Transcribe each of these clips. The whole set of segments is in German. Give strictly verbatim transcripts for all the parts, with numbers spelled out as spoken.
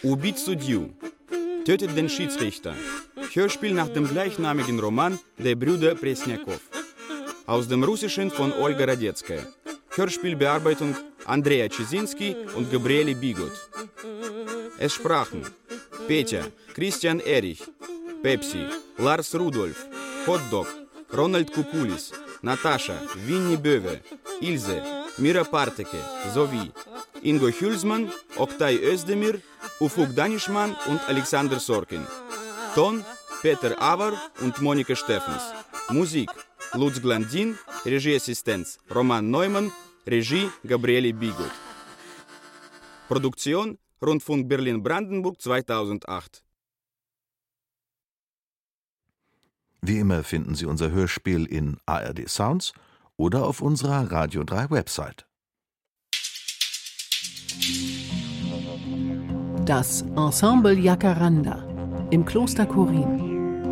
Убить судью. Tötet den Schiedsrichter. Hörspiel nach dem gleichnamigen Roman der Brüder Presniakow. Aus dem Russischen von Olga Radetzkaya. Hörspielbearbeitung Andrea Czesinski und Gabriele Bigot. Es sprachen Petja, Christian Erich, Pepsi, Lars Rudolf, Hotdog, Ronald Kukulis, Natascha, Winnie Böwe, Ilse, Mira Parteke sowie Ingo Hülsmann, Oktay Özdemir, Ufuk Danishman und Alexander Sorkin. Ton Peter Avar und Monika Steffens. Musik Lutz Glandin, Regieassistenz Roman Neumann, Regie Gabriele Bigot. Produktion Rundfunk Berlin-Brandenburg zweitausendacht. Wie immer finden Sie unser Hörspiel in A R D Sounds oder auf unserer Radio drei Website. Das Ensemble Jacaranda im Kloster Chorin.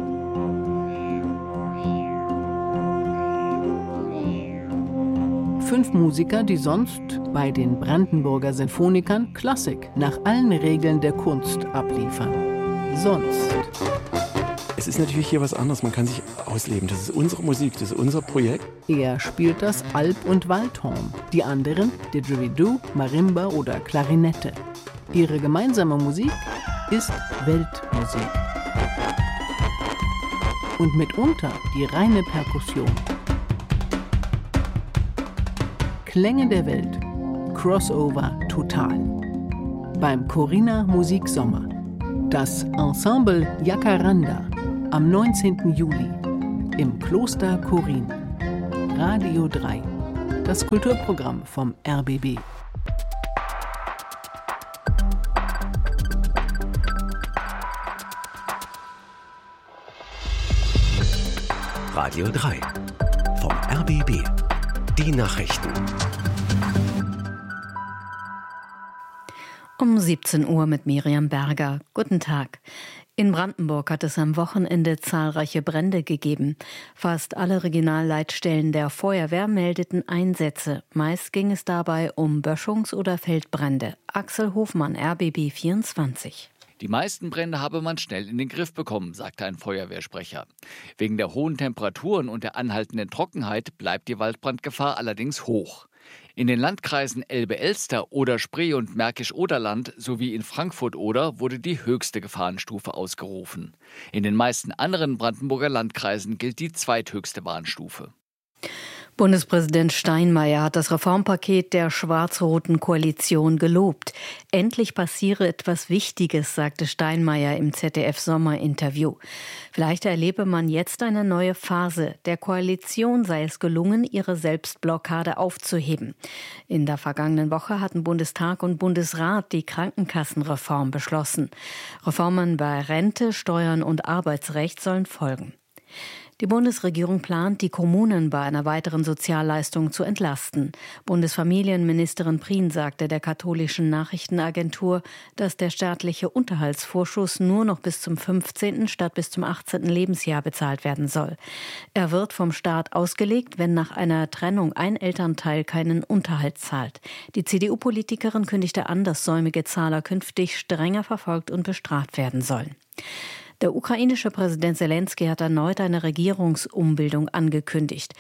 Fünf Musiker, die sonst bei den Brandenburger Sinfonikern Klassik nach allen Regeln der Kunst abliefern. Sonst. Es ist natürlich hier was anderes, man kann sich ausleben. Das ist unsere Musik, das ist unser Projekt. Er spielt das Alp- und Waldhorn, die anderen Didgeridoo, Marimba oder Klarinette. Ihre gemeinsame Musik ist Weltmusik. Und mitunter die reine Perkussion. Klänge der Welt. Crossover total. Beim Chorin Musiksommer. Das Ensemble Jacaranda. Am neunzehnten Juli im Kloster Chorin. Radio drei. Das Kulturprogramm vom R B B. Radio drei. Vom R B B. Die Nachrichten. Um siebzehn Uhr mit Miriam Berger. Guten Tag. In Brandenburg hat es am Wochenende zahlreiche Brände gegeben. Fast alle Regionalleitstellen der Feuerwehr meldeten Einsätze. Meist ging es dabei um Böschungs- oder Feldbrände. Axel Hofmann, R B B vierundzwanzig. Die meisten Brände habe man schnell in den Griff bekommen, sagte ein Feuerwehrsprecher. Wegen der hohen Temperaturen und der anhaltenden Trockenheit bleibt die Waldbrandgefahr allerdings hoch. In den Landkreisen Elbe-Elster, Oder-Spree und Märkisch-Oderland sowie in Frankfurt-Oder wurde die höchste Gefahrenstufe ausgerufen. In den meisten anderen Brandenburger Landkreisen gilt die zweithöchste Warnstufe. Bundespräsident Steinmeier hat das Reformpaket der schwarz-roten Koalition gelobt. Endlich passiere etwas Wichtiges, sagte Steinmeier im Z D F-Sommerinterview. Vielleicht erlebe man jetzt eine neue Phase. Der Koalition sei es gelungen, ihre Selbstblockade aufzuheben. In der vergangenen Woche hatten Bundestag und Bundesrat die Krankenkassenreform beschlossen. Reformen bei Rente, Steuern und Arbeitsrecht sollen folgen. Die Bundesregierung plant, die Kommunen bei einer weiteren Sozialleistung zu entlasten. Bundesfamilienministerin Prien sagte der katholischen Nachrichtenagentur, dass der staatliche Unterhaltsvorschuss nur noch bis zum fünfzehnten statt bis zum achtzehnten Lebensjahr bezahlt werden soll. Er wird vom Staat ausgelegt, wenn nach einer Trennung ein Elternteil keinen Unterhalt zahlt. Die C D U-Politikerin kündigte an, dass säumige Zahler künftig strenger verfolgt und bestraft werden sollen. Der ukrainische Präsident Selenskyj hat erneut eine Regierungsumbildung angekündigt.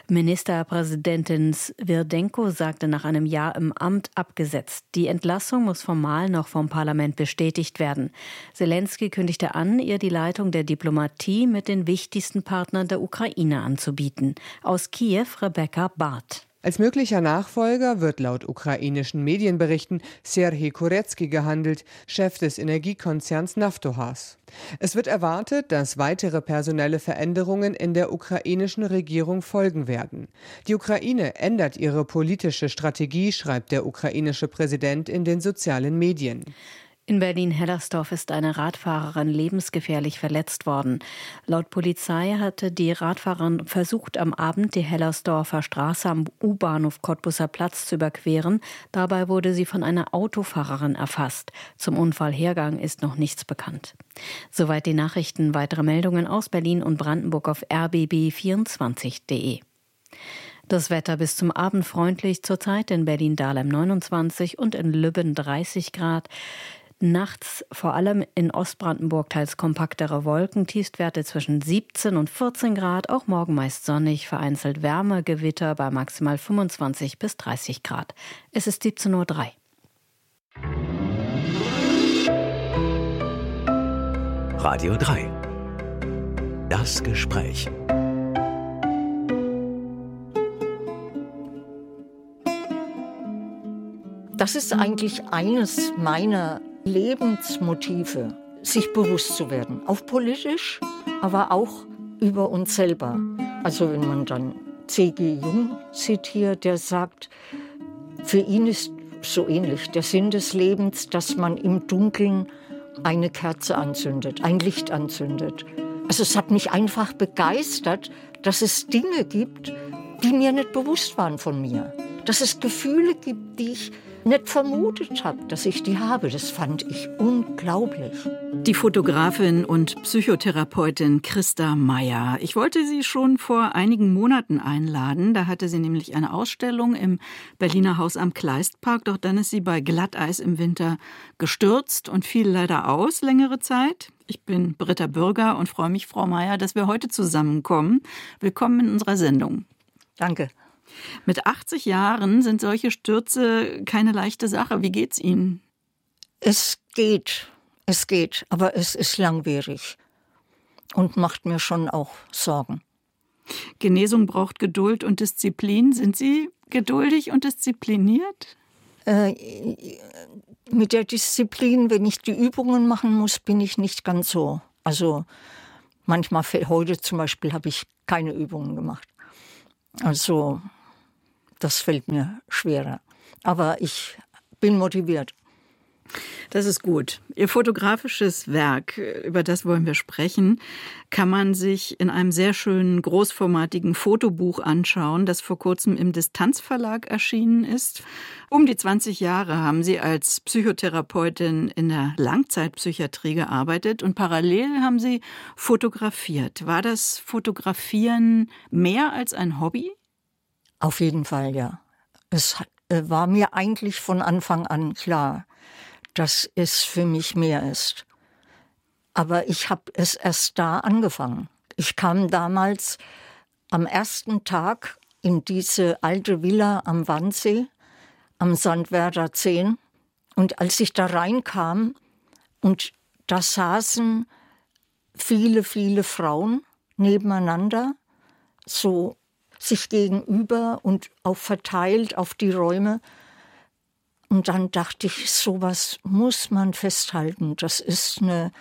Ministerpräsidentin Svirdenko sagte nach einem Jahr im Amt abgesetzt. Die Entlassung muss formal noch vom Parlament bestätigt werden. Selenskyj kündigte an, ihr die Leitung der Diplomatie mit den wichtigsten Partnern der Ukraine anzubieten. Aus Kiew Rebecca Barth. Als möglicher Nachfolger wird laut ukrainischen Medienberichten Serhij Kurecki gehandelt, Chef des Energiekonzerns Naftogaz. Es wird erwartet, dass weitere personelle Veränderungen in der ukrainischen Regierung folgen werden. Die Ukraine ändert ihre politische Strategie, schreibt der ukrainische Präsident in den sozialen Medien. In Berlin-Hellersdorf ist eine Radfahrerin lebensgefährlich verletzt worden. Laut Polizei hatte die Radfahrerin versucht, am Abend die Hellersdorfer Straße am U-Bahnhof Cottbuser Platz zu überqueren. Dabei wurde sie von einer Autofahrerin erfasst. Zum Unfallhergang ist noch nichts bekannt. Soweit die Nachrichten. Weitere Meldungen aus Berlin und Brandenburg auf r b b vierundzwanzig punkt de. Das Wetter bis zum Abend freundlich, zurzeit in Berlin-Dahlem neunundzwanzig und in Lübben dreißig Grad. Nachts vor allem in Ostbrandenburg teils kompaktere Wolken, Tiefstwerte zwischen siebzehn und vierzehn Grad, auch morgen meist sonnig, vereinzelt Wärme, Gewitter bei maximal fünfundzwanzig bis dreißig Grad. Es ist siebzehn Uhr drei. Radio drei. Das Gespräch. Das ist eigentlich eines meiner Lebensmotive, sich bewusst zu werden. Auch politisch, aber auch über uns selber. Also wenn man dann C G Jung zitiert, der sagt, für ihn ist so ähnlich der Sinn des Lebens, dass man im Dunkeln eine Kerze anzündet, ein Licht anzündet. Also es hat mich einfach begeistert, dass es Dinge gibt, die mir nicht bewusst waren von mir. Dass es Gefühle gibt, die ich nicht vermutet habe, dass ich die habe. Das fand ich unglaublich. Die Fotografin und Psychotherapeutin Christa Meyer. Ich wollte sie schon vor einigen Monaten einladen. Da hatte sie nämlich eine Ausstellung im Berliner Haus am Kleistpark. Doch dann ist sie bei Glatteis im Winter gestürzt und fiel leider aus längere Zeit. Ich bin Britta Bürger und freue mich, Frau Meyer, dass wir heute zusammenkommen. Willkommen in unserer Sendung. Danke. Mit achtzig Jahren sind solche Stürze keine leichte Sache. Wie geht's Ihnen? Es geht, es geht, aber es ist langwierig und macht mir schon auch Sorgen. Genesung braucht Geduld und Disziplin. Sind Sie geduldig und diszipliniert? Äh, mit der Disziplin, wenn ich die Übungen machen muss, bin ich nicht ganz so. Also manchmal, heute zum Beispiel, habe ich keine Übungen gemacht. Also das fällt mir schwerer. Aber ich bin motiviert. Das ist gut. Ihr fotografisches Werk, über das wollen wir sprechen, kann man sich in einem sehr schönen, großformatigen Fotobuch anschauen, das vor kurzem im Distanz-Verlag erschienen ist. Um die zwanzig Jahre haben Sie als Psychotherapeutin in der Langzeitpsychiatrie gearbeitet und parallel haben Sie fotografiert. War das Fotografieren mehr als ein Hobby? Auf jeden Fall, ja. Es war mir eigentlich von Anfang an klar, dass es für mich mehr ist. Aber ich habe es erst da angefangen. Ich kam damals am ersten Tag in diese alte Villa am Wannsee, am Sandwerder zehn. Und als ich da reinkam und da saßen viele, viele Frauen nebeneinander, so sich gegenüber und auch verteilt auf die Räume. Und dann dachte ich, sowas muss man festhalten. Das ist eine,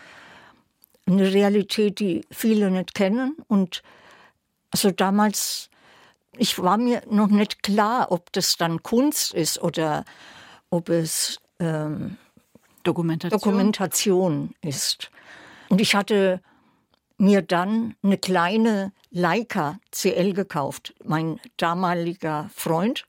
eine Realität, die viele nicht kennen. Und also damals, ich war mir noch nicht klar, ob das dann Kunst ist oder ob es ähm, Dokumentation. Dokumentation ist. Und ich hatte mir dann eine kleine Leica C L gekauft. Mein damaliger Freund,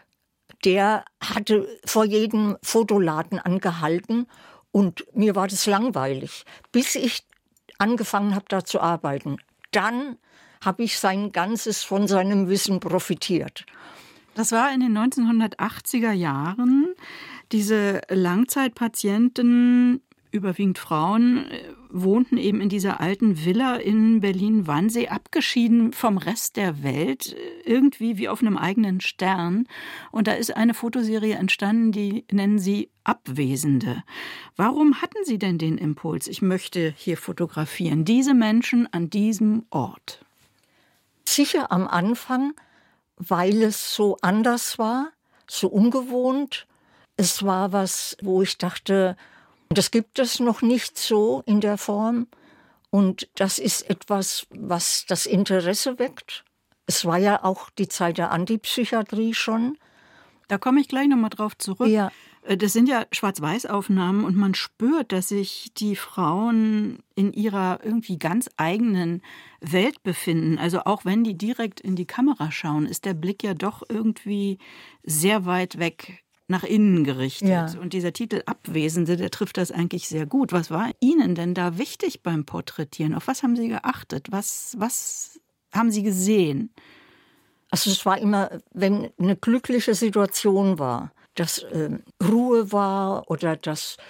der hatte vor jedem Fotoladen angehalten und mir war das langweilig, bis ich angefangen habe, da zu arbeiten. Dann habe ich sein ganzes von seinem Wissen profitiert. Das war in den neunzehnhundertachtziger Jahren. Diese Langzeitpatienten, überwiegend Frauen, wohnten eben in dieser alten Villa in Berlin-Wannsee, abgeschieden vom Rest der Welt, irgendwie wie auf einem eigenen Stern. Und da ist eine Fotoserie entstanden, die nennen sie Abwesende. Warum hatten Sie denn den Impuls, ich möchte hier fotografieren, diese Menschen an diesem Ort? Sicher am Anfang, weil es so anders war, so ungewohnt. Es war was, wo ich dachte, das gibt es noch nicht so in der Form. Und das ist etwas, was das Interesse weckt. Es war ja auch die Zeit der Antipsychiatrie schon. Da komme ich gleich nochmal drauf zurück. Ja. Das sind ja Schwarz-Weiß-Aufnahmen und man spürt, dass sich die Frauen in ihrer irgendwie ganz eigenen Welt befinden. Also auch wenn die direkt in die Kamera schauen, ist der Blick ja doch irgendwie sehr weit weg nach innen gerichtet. Ja. Und dieser Titel Abwesende, der trifft das eigentlich sehr gut. Was war Ihnen denn da wichtig beim Porträtieren? Auf was haben Sie geachtet? Was, was haben Sie gesehen? Also es war immer, wenn eine glückliche Situation war, dass äh, Ruhe war oder dass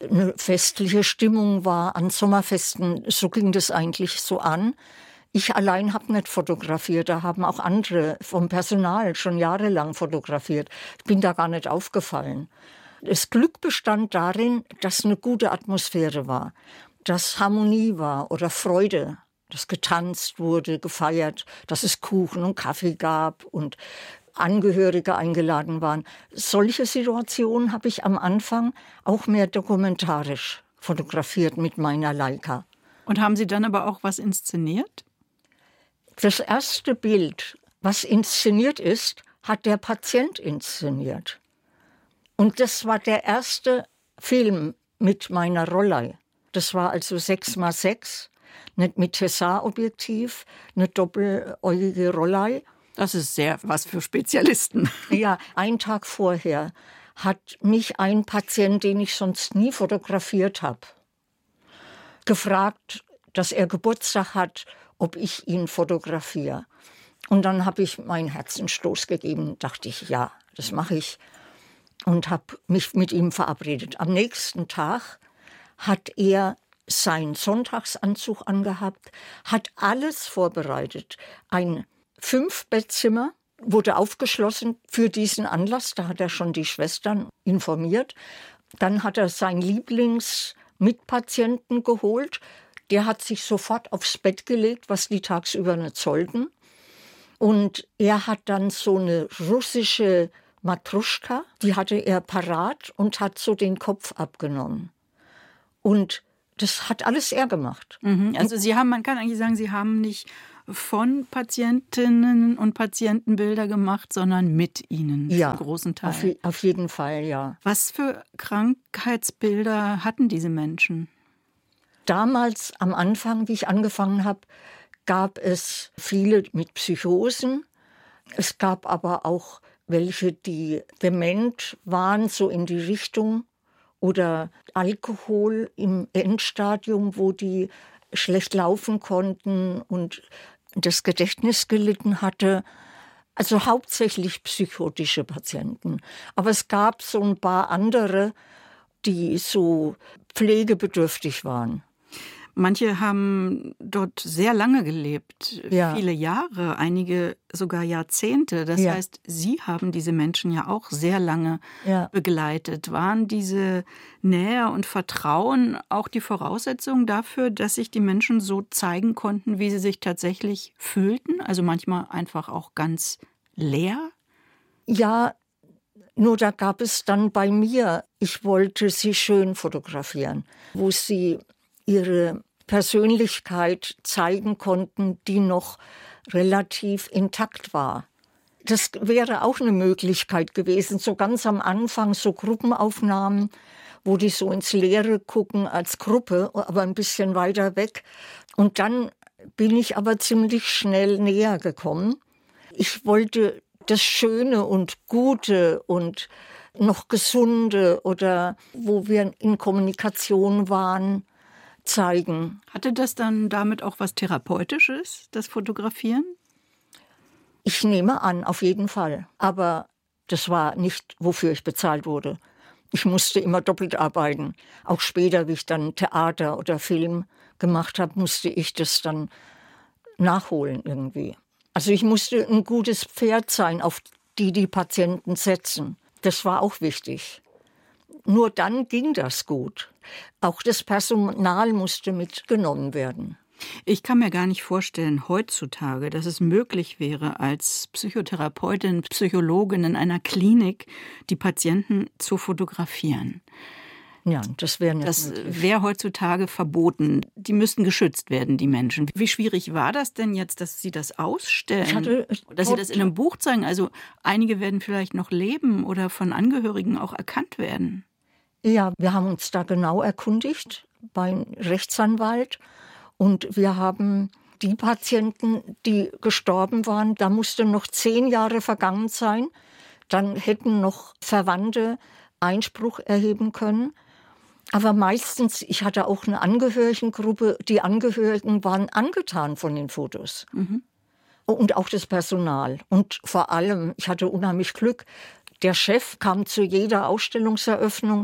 eine festliche Stimmung war an Sommerfesten. So ging das eigentlich so an. Ich allein habe nicht fotografiert, da haben auch andere vom Personal schon jahrelang fotografiert. Ich bin da gar nicht aufgefallen. Das Glück bestand darin, dass eine gute Atmosphäre war, dass Harmonie war oder Freude, dass getanzt wurde, gefeiert, dass es Kuchen und Kaffee gab und Angehörige eingeladen waren. Solche Situationen habe ich am Anfang auch mehr dokumentarisch fotografiert mit meiner Leica. Und haben Sie dann aber auch was inszeniert? Das erste Bild, was inszeniert ist, hat der Patient inszeniert. Und das war der erste Film mit meiner Rollei. Das war also sechs mal sechs, nicht mit Tessar-Objektiv, eine doppeläugige Rollei. Das ist sehr was für Spezialisten. Ja, einen Tag vorher hat mich ein Patient, den ich sonst nie fotografiert habe, gefragt, dass er Geburtstag hat, ob ich ihn fotografiere. Und dann habe ich meinen Herzenstoß gegeben, dachte ich, ja, das mache ich. Und habe mich mit ihm verabredet. Am nächsten Tag hat er seinen Sonntagsanzug angehabt, hat alles vorbereitet. Ein Fünf-Bettzimmer wurde aufgeschlossen für diesen Anlass. Da hat er schon die Schwestern informiert. Dann hat er seinen Lieblingsmitpatienten geholt. Der hat sich sofort aufs Bett gelegt, was die tagsüber nicht sollten. Und er hat dann so eine russische Matruschka, die hatte er parat und hat so den Kopf abgenommen. Und das hat alles er gemacht. Mhm, also Sie haben, man kann eigentlich sagen, Sie haben nicht von Patientinnen und Patienten Bilder gemacht, sondern mit ihnen, ja, zum großen Teil. Auf, auf jeden Fall, ja. Was für Krankheitsbilder hatten diese Menschen? Damals, am Anfang, wie ich angefangen habe, gab es viele mit Psychosen. Es gab aber auch welche, die dement waren, so in die Richtung. Oder Alkohol im Endstadium, wo die schlecht laufen konnten und das Gedächtnis gelitten hatte. Also hauptsächlich psychotische Patienten. Aber es gab so ein paar andere, die so pflegebedürftig waren. Manche haben dort sehr lange gelebt, ja. Viele Jahre, einige sogar Jahrzehnte. Das ja. heißt, Sie haben diese Menschen ja auch sehr lange ja. begleitet. Waren diese Nähe und Vertrauen auch die Voraussetzung dafür, dass sich die Menschen so zeigen konnten, wie sie sich tatsächlich fühlten? Also manchmal einfach auch ganz leer? Ja, nur da gab es dann bei mir, ich wollte sie schön fotografieren, wo sie ihre Persönlichkeit zeigen konnten, die noch relativ intakt war. Das wäre auch eine Möglichkeit gewesen, so ganz am Anfang so Gruppenaufnahmen, wo die so ins Leere gucken als Gruppe, aber ein bisschen weiter weg. Und dann bin ich aber ziemlich schnell näher gekommen. Ich wollte das Schöne und Gute und noch Gesunde oder wo wir in Kommunikation waren, zeigen. Hatte das dann damit auch was Therapeutisches, das Fotografieren? Ich nehme an, auf jeden Fall. Aber das war nicht, wofür ich bezahlt wurde. Ich musste immer doppelt arbeiten. Auch später, wie ich dann Theater oder Film gemacht habe, musste ich das dann nachholen irgendwie. Also ich musste ein gutes Pferd sein, auf die die Patienten setzen. Das war auch wichtig. Nur dann ging das gut. Auch das Personal musste mitgenommen werden. Ich kann mir gar nicht vorstellen, heutzutage, dass es möglich wäre, als Psychotherapeutin, Psychologin in einer Klinik die Patienten zu fotografieren. Ja, das wäre nicht Das wäre heutzutage verboten. Die müssten geschützt werden, die Menschen. Wie schwierig war das denn jetzt, dass Sie das ausstellen? Ich hatte, dass Sie das in einem Buch zeigen? Also einige werden vielleicht noch leben oder von Angehörigen auch erkannt werden. Ja, wir haben uns da genau erkundigt beim Rechtsanwalt. Und wir haben die Patienten, die gestorben waren, da mussten noch zehn Jahre vergangen sein. Dann hätten noch Verwandte Einspruch erheben können. Aber meistens, ich hatte auch eine Angehörigengruppe, die Angehörigen waren angetan von den Fotos. Mhm. Und auch das Personal. Und vor allem, ich hatte unheimlich Glück, der Chef kam zu jeder Ausstellungseröffnung.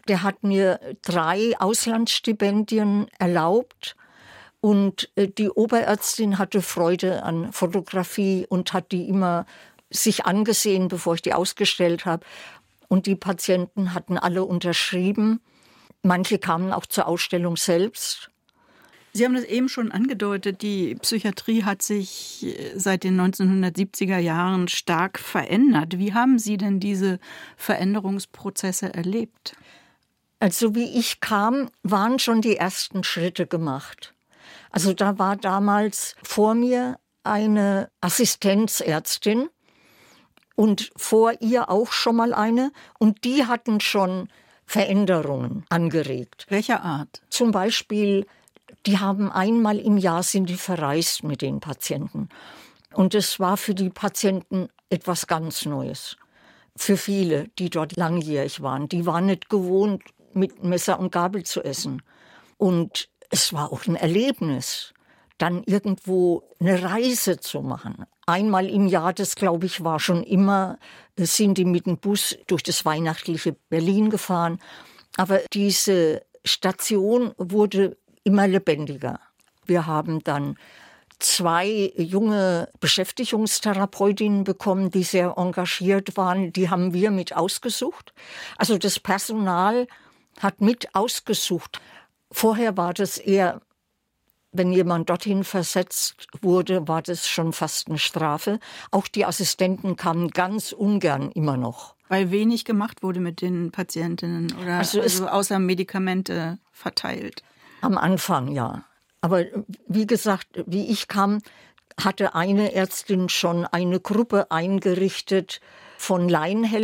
Der hat mir drei Auslandsstipendien erlaubt. Und die Oberärztin hatte Freude an Fotografie und hat die immer sich angesehen, bevor ich die ausgestellt habe. Und die Patienten hatten alle unterschrieben. Manche kamen auch zur Ausstellung selbst. Sie haben das eben schon angedeutet, die Psychiatrie hat sich seit den neunzehnhundertsiebziger Jahren stark verändert. Wie haben Sie denn diese Veränderungsprozesse erlebt? Also wie ich kam, waren schon die ersten Schritte gemacht. Also da war damals vor mir eine Assistenzärztin und vor ihr auch schon mal eine. Und die hatten schon Veränderungen angeregt. Welcher Art? Zum Beispiel, die haben einmal im Jahr sind die verreist mit den Patienten. Und es war für die Patienten etwas ganz Neues. Für viele, die dort langjährig waren. Die waren nicht gewohnt, mit Messer und Gabel zu essen. Und es war auch ein Erlebnis, dann irgendwo eine Reise zu machen. Einmal im Jahr, das glaube ich, war schon immer, sind die mit dem Bus durch das weihnachtliche Berlin gefahren. Aber diese Station wurde immer lebendiger. Wir haben dann zwei junge Beschäftigungstherapeutinnen bekommen, die sehr engagiert waren. Die haben wir mit ausgesucht. Also das Personal hat mit ausgesucht. Vorher war das eher, wenn jemand dorthin versetzt wurde, war das schon fast eine Strafe. Auch die Assistenten kamen ganz ungern immer noch. Weil wenig gemacht wurde mit den Patientinnen oder also, also außer Medikamente verteilt? Am Anfang, ja. Aber wie gesagt, wie ich kam, hatte eine Ärztin schon eine Gruppe eingerichtet von Laienhelfern.